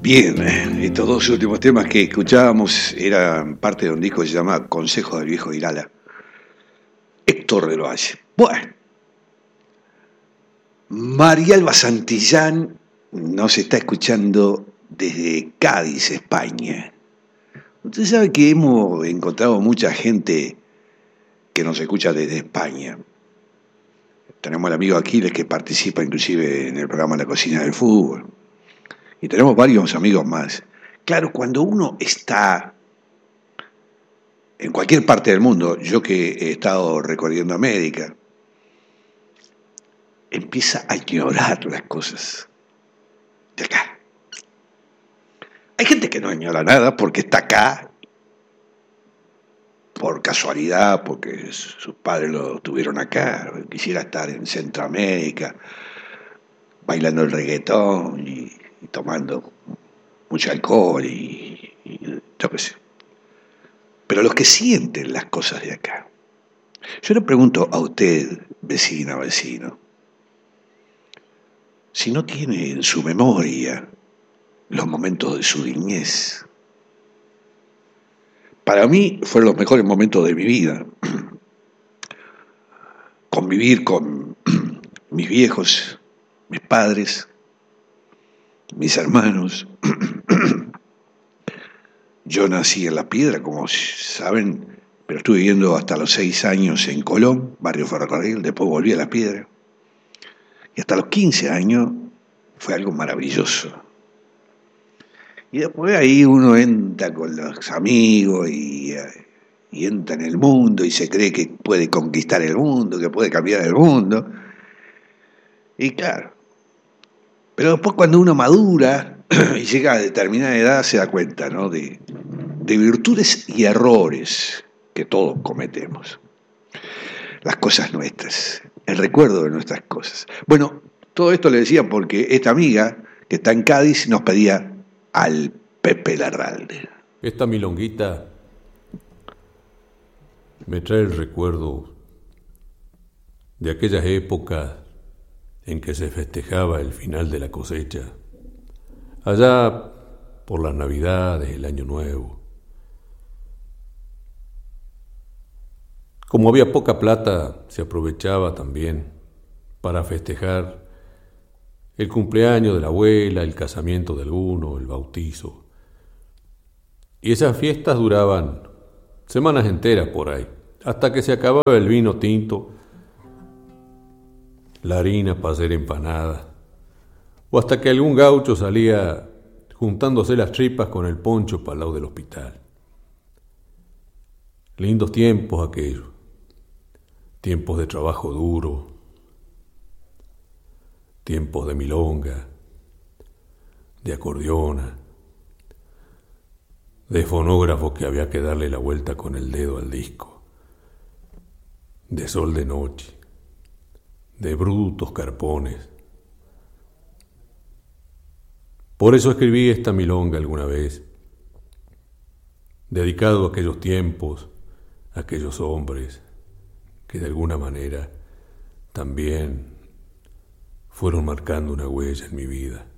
Bien, estos dos últimos temas que escuchábamos eran parte de un disco que se llama Consejo del Viejo Irala. Héctor del Valle. Bueno, María Alba Santillán nos está escuchando desde Cádiz, España. Usted sabe que hemos encontrado mucha gente que nos escucha desde España. Tenemos al amigo Aquiles que participa inclusive en el programa La Cocina del Fútbol. Y tenemos varios amigos más. Claro, cuando uno está en cualquier parte del mundo, yo que he estado recorriendo América, empieza a ignorar las cosas de acá. Hay gente que no ignora nada porque está acá, por casualidad, porque sus padres lo tuvieron acá, quisiera estar en Centroamérica, bailando el reggaetón y tomando mucho alcohol y yo qué sé. Pero los que sienten las cosas de acá. Yo le pregunto a usted, vecina, vecino, si no tiene en su memoria los momentos de su niñez. Para mí fueron los mejores momentos de mi vida. Convivir con mis viejos, mis padres, mis hermanos. Yo nací en La Piedra, como saben, pero estuve viviendo hasta los 6 años en Colón, barrio Ferrocarril, después volví a La Piedra. Y hasta los 15 años fue algo maravilloso. Y después ahí uno entra con los amigos y entra en el mundo y se cree que puede conquistar el mundo, que puede cambiar el mundo. Y claro, pero después cuando uno madura y llega a determinada edad se da cuenta, ¿no?, de virtudes y errores que todos cometemos. Las cosas nuestras, el recuerdo de nuestras cosas. Bueno, todo esto le decía porque esta amiga que está en Cádiz nos pedía al Pepe Larralde. Esta milonguita me trae el recuerdo de aquellas épocas en que se festejaba el final de la cosecha, allá por las Navidades, el Año Nuevo. Como había poca plata, se aprovechaba también para festejar el cumpleaños de la abuela, el casamiento de alguno, el bautizo. Y esas fiestas duraban semanas enteras por ahí, hasta que se acababa el vino tinto, la harina para hacer empanadas, o hasta que algún gaucho salía juntándose las tripas con el poncho para el lado del hospital. Lindos tiempos aquellos, tiempos de trabajo duro, tiempos de milonga, de acordeona, de fonógrafo que había que darle la vuelta con el dedo al disco, de sol de noche, de brutos carpones. Por eso escribí esta milonga alguna vez, dedicado a aquellos tiempos, a aquellos hombres que de alguna manera también fueron marcando una huella en mi vida.